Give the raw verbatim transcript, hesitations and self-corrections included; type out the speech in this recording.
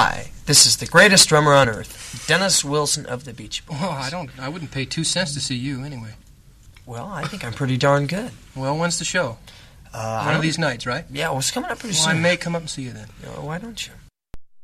Hi, this is the greatest drummer on earth, Dennis Wilson of the Beach Boys. Oh, I don't. I wouldn't pay two cents to see you anyway. Well, I think I'm pretty darn good. Well, when's the show? Uh, One of these nights, right? Yeah, well, it's coming up pretty Well, soon. I may come up and see you then. Uh, why don't you?